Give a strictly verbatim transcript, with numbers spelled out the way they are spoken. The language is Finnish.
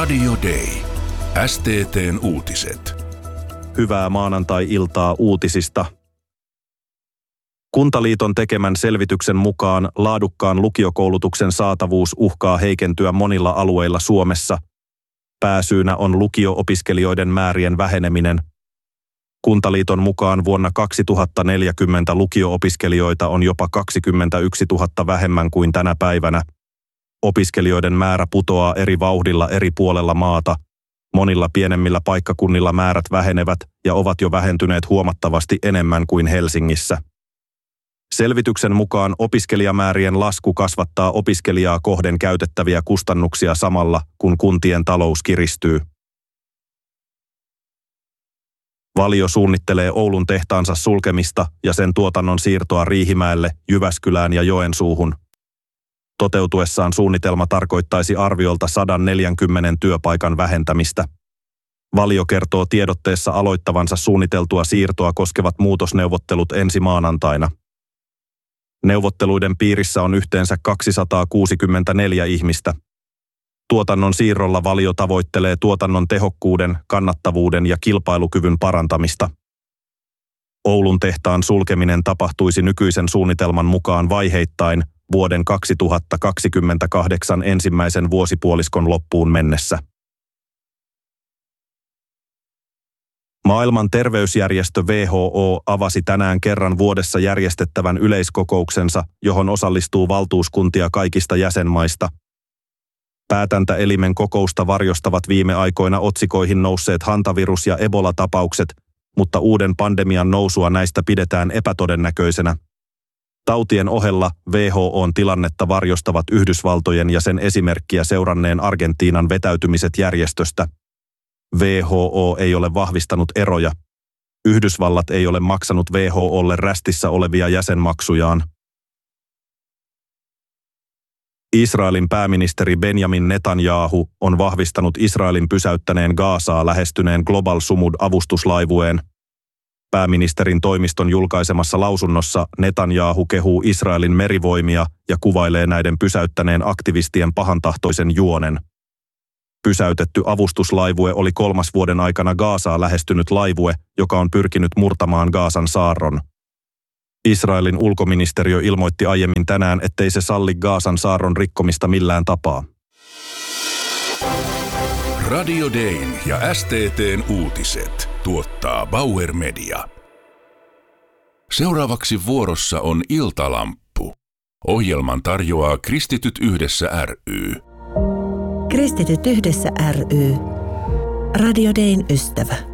Radio Day. S T T:n uutiset. Hyvää maanantai-iltaa uutisista. Kuntaliiton tekemän selvityksen mukaan laadukkaan lukiokoulutuksen saatavuus uhkaa heikentyä monilla alueilla Suomessa. Pääsyynä on lukio-opiskelijoiden määrien väheneminen. Kuntaliiton mukaan vuonna kaksituhattaneljäkymmentä lukio-opiskelijoita on jopa kaksikymmentäyksituhatta vähemmän kuin tänä päivänä. Opiskelijoiden määrä putoaa eri vauhdilla eri puolella maata. Monilla pienemmillä paikkakunnilla määrät vähenevät ja ovat jo vähentyneet huomattavasti enemmän kuin Helsingissä. Selvityksen mukaan opiskelijamäärien lasku kasvattaa opiskelijaa kohden käytettäviä kustannuksia samalla, kun kuntien talous kiristyy. Valio suunnittelee Oulun tehtaansa sulkemista ja sen tuotannon siirtoa Riihimäelle, Jyväskylään ja Joensuuhun. Toteutuessaan suunnitelma tarkoittaisi arviolta sata neljäkymmentä työpaikan vähentämistä. Valio kertoo tiedotteessa aloittavansa suunniteltua siirtoa koskevat muutosneuvottelut ensi maanantaina. Neuvotteluiden piirissä on yhteensä kaksisataakuusikymmentäneljä ihmistä. Tuotannon siirrolla Valio tavoittelee tuotannon tehokkuuden, kannattavuuden ja kilpailukyvyn parantamista. Oulun tehtaan sulkeminen tapahtuisi nykyisen suunnitelman mukaan vaiheittain vuoden kaksituhattakaksikymmentäkahdeksan ensimmäisen vuosipuoliskon loppuun mennessä. Maailman terveysjärjestö W H O avasi tänään kerran vuodessa järjestettävän yleiskokouksensa, johon osallistuu valtuuskuntia kaikista jäsenmaista. Päätäntäelimen kokousta varjostavat viime aikoina otsikoihin nousseet hantavirus- ja Ebola-tapaukset, mutta uuden pandemian nousua näistä pidetään epätodennäköisenä. Tautien ohella W H O:n tilannetta varjostavat Yhdysvaltojen ja sen esimerkkiä seuranneen Argentiinan vetäytymiset järjestöstä. W H O ei ole vahvistanut eroja. Yhdysvallat ei ole maksanut W H O:lle rästissä olevia jäsenmaksujaan. Israelin pääministeri Benjamin Netanyahu on vahvistanut Israelin pysäyttäneen Gazaa lähestyneen Global Sumud-avustuslaivueen. Pääministerin toimiston julkaisemassa lausunnossa Netanyahu kehuu Israelin merivoimia ja kuvailee näiden pysäyttäneen aktivistien pahantahtoisen juonen. Pysäytetty avustuslaivue oli kolmas vuoden aikana Gazaa lähestynyt laivue, joka on pyrkinyt murtamaan Gazan saarron. Israelin ulkoministeriö ilmoitti aiemmin tänään, ettei se salli Gazan saarron rikkomista millään tapaa. Radio Dayn ja S T T:n uutiset tuottaa Bauer Media. Seuraavaksi vuorossa on Iltalamppu. Ohjelman tarjoaa Kristityt yhdessä ry. Kristityt yhdessä ry. Radio Dayn ystävä.